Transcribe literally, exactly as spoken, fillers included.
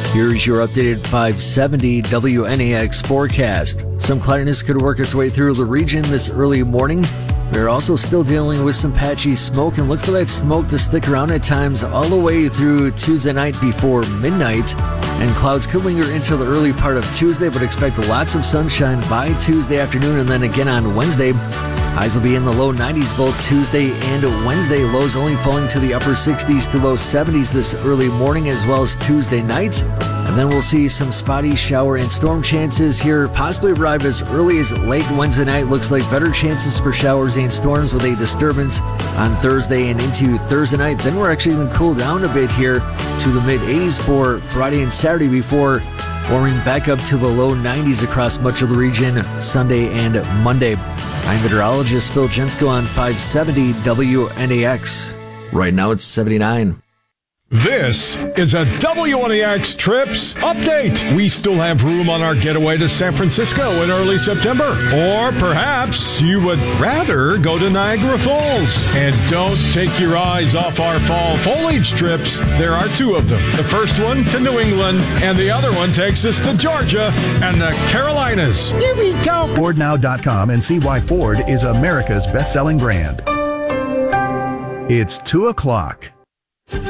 Here's your updated five seventy W N A X forecast. Some cloudiness could work its way through the region this early morning. We're also still dealing with some patchy smoke, and look for that smoke to stick around at times all the way through Tuesday night before midnight. And clouds could linger into the early part of Tuesday, but expect lots of sunshine by Tuesday afternoon and then again on Wednesday. Highs will be in the low nineties both Tuesday and Wednesday. Lows only falling to the upper sixties to low seventies this early morning as well as Tuesday night. And then we'll see some spotty shower and storm chances here, possibly arrive as early as late Wednesday night. Looks like better chances for showers and storms with a disturbance on Thursday and into Thursday night. Then we're actually going to cool down a bit here to the mid eighties for Friday and Saturday before warming back up to the low nineties across much of the region Sunday and Monday. I'm meteorologist Phil Jensko on five seventy W N A X. Right now it's seventy-nine. This is a W N A X Trips update. We still have room on our getaway to San Francisco in early September. Or perhaps you would rather go to Niagara Falls. And don't take your eyes off our fall foliage trips. There are two of them. The first one to New England, and the other one takes us to Georgia and the Carolinas. Here we go. Ford Now dot com and see why Ford is America's best-selling brand. It's two o'clock.